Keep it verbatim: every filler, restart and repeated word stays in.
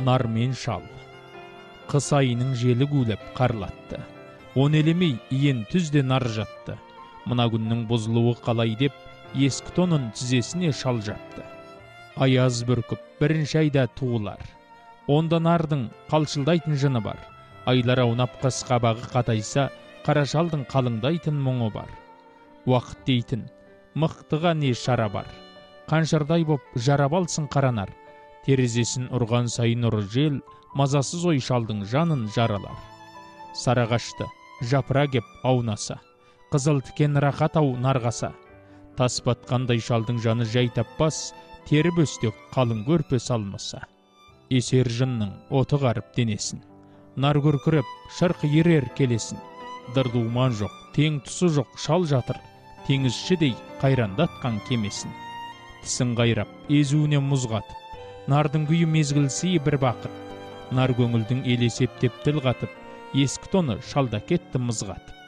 нар мен шал. Қыс айының желі гулеп қарлатты. Он елемей иен түзде нар жатты. Мына күннің бұзылуы қалай деп, ескі тонын тізесіне шал жапты. Аяз бүркіп бірінші айда туылар. Онда нардың қалшылдайтын жыны бар. Айлар аунап қыс қабағы қатайса, қара шалдың қалыңдайтын мұңы бар. Уақыт дейтін, мықтыға не шара бар. Қаншырдай боп жарап алсын қаранар. Терезесін ұрған сайын ұры жел, мазасыз ой шалдың жанын жаралар. Сарағашты, жапыра кеп аунаса, қызыл тікен рақат ау нарғаса. Тас батқандай шалдың жаны жай таппас, тері бөстек қалың көрпе салмаса. Есер жынның оты қарып денесін, нар көркіріп шырқы ерер келесін. Дырдуман жоқ, тең тұсы жоқ шал жатыр, теңізшідей қайрандатқан кемесін. Тісін қайрап, езуіне мұз қатып, нардың күйі мезгілсі бір бақыт. Нар көңілдің елесеп тіл қатып, ескі тоны шалда кетті мызғатып.